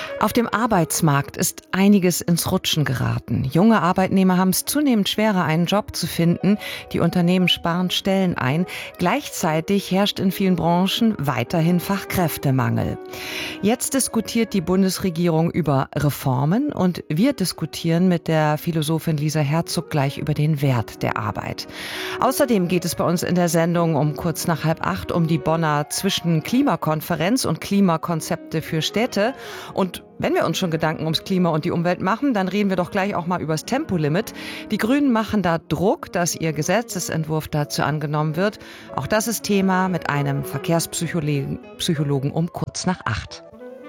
Auf dem Arbeitsmarkt ist einiges ins Rutschen geraten. Junge Arbeitnehmer haben es zunehmend schwerer, einen Job zu finden. Die Unternehmen sparen Stellen ein. Gleichzeitig herrscht in vielen Branchen weiterhin Fachkräftemangel. Jetzt diskutiert die Bundesregierung über Reformen und wir diskutieren mit der Philosophin Lisa Herzog gleich über den Wert der Arbeit. Außerdem geht es bei uns in der Sendung um kurz nach 7:30 um die Bonner Zwischenklimakonferenz und Klimakonzepte für Städte. Und wenn wir uns schon Gedanken ums Klima und die Umwelt machen, dann reden wir doch gleich auch mal übers Tempolimit. Die Grünen machen da Druck, dass ihr Gesetzesentwurf dazu angenommen wird. Auch das ist Thema mit einem Verkehrspsychologen um kurz nach 8.